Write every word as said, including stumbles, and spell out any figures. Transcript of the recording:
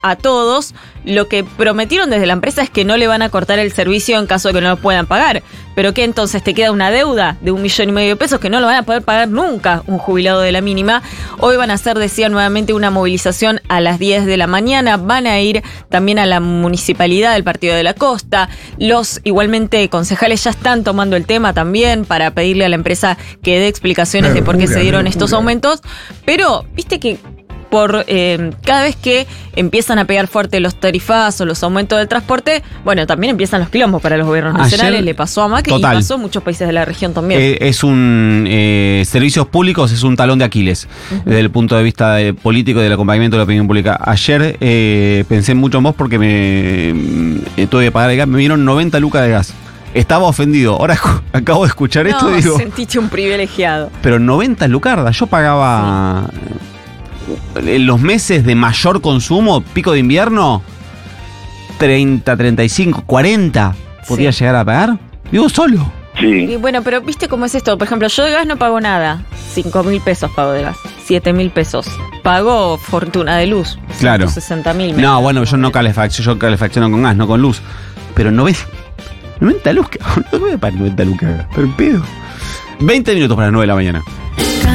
a todos. Lo que prometieron desde la empresa es que no le van a cortar el servicio en caso de que no lo puedan pagar. Pero que entonces te queda una deuda de un millón y medio de pesos que no lo van a poder pagar nunca un jubilado de la mínima. Hoy van a hacer, decía nuevamente, una movilización a las diez de la mañana. Van a ir también a la municipalidad del Partido de la Costa. Los, igualmente, concejales ya están tomando el tema también para pedirle a la empresa que dé explicaciones de por qué se dieron estos aumentos. Pero, viste que por eh, cada vez que empiezan a pegar fuerte los tarifazos, los aumentos del transporte, bueno, también empiezan los quilombos para los gobiernos Ayer, nacionales. Le pasó a Macri total. y pasó a muchos países de la región también. Eh, es un eh, servicios públicos es un talón de Aquiles, uh-huh. desde el punto de vista de político y del acompañamiento de la opinión pública. Ayer eh, pensé mucho en vos porque me eh, tuve que pagar el gas, me dieron noventa lucas de gas. Estaba ofendido. Ahora acabo de escuchar no, esto y digo, sentiste un privilegiado. Pero noventa lucardas, yo pagaba sí. en los meses de mayor consumo, pico de invierno, treinta, treinta y cinco, cuarenta podía sí. llegar a pagar. Vivo solo. Sí. Y bueno, pero ¿viste cómo es esto? Por ejemplo, yo de gas no pago nada. cinco mil pesos pago de gas. siete mil pesos. Pago fortuna de luz. Claro. sesenta mil. No, bueno, yo no calefacciono, yo calefacciono con gas, no con luz. Pero noventa, noventa lucas. No voy a pagar noventa lucas, pero pedo. veinte minutos para las nueve de la mañana.